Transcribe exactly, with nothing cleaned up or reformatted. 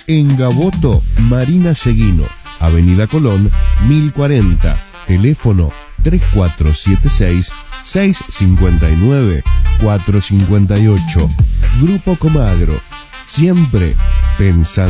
En Gaboto, Marina Seguino, Avenida Colón, mil cuarenta, teléfono tres cuatro siete seis, seis cinco nueve, cuatro cinco ocho. Grupo Comagro, siempre pensando